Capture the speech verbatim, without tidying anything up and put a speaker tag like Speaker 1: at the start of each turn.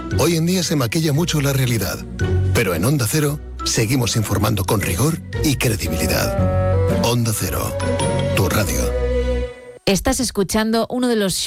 Speaker 1: Hoy en día se maquilla mucho la realidad, pero en Onda Cero seguimos informando con rigor y credibilidad. Onda Cero, tu radio.
Speaker 2: Estás escuchando uno de los